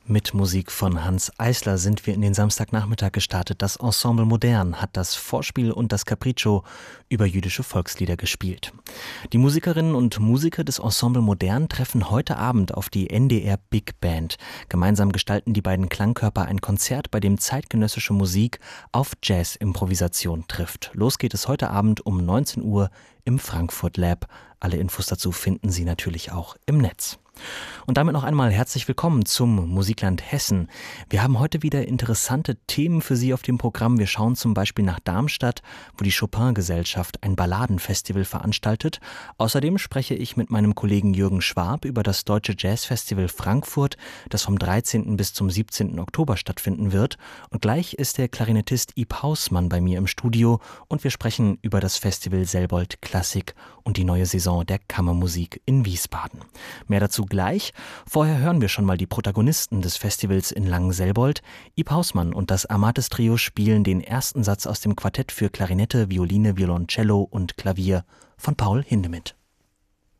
Mit Musik von Hanns Eisler sind wir in den Samstagnachmittag gestartet. Das Ensemble Modern hat das Vorspiel und das Capriccio über jüdische Volkslieder gespielt. Die Musikerinnen und Musiker des Ensemble Modern treffen heute Abend auf die NDR Big Band. Gemeinsam gestalten die beiden Klangkörper ein Konzert, bei dem zeitgenössische Musik auf Jazz-Improvisation trifft. Los geht es heute Abend um 19 Uhr im Frankfurt Lab. Alle Infos dazu finden Sie natürlich auch im Netz. Und damit noch einmal herzlich willkommen zum Musikland Hessen. Wir haben heute wieder interessante Themen für Sie auf dem Programm. Wir schauen zum Beispiel nach Darmstadt, wo die Chopin-Gesellschaft ein Balladenfestival veranstaltet. Außerdem spreche ich mit meinem Kollegen Jürgen Schwab über das Deutsche Jazzfestival Frankfurt, das vom 13. bis zum 17. Oktober stattfinden wird. Und gleich ist der Klarinettist Ib Hausmann bei mir im Studio und wir sprechen über das Festival Selbold Klassik und die neue Saison der Kammermusik in Wiesbaden. Mehr dazu gleich. Vorher hören wir schon mal die Protagonisten des Festivals in Langenselbold. Ib Hausmann und das Amatis Trio spielen den ersten Satz aus dem Quartett für Klarinette, Violine, Violoncello und Klavier von Paul Hindemith.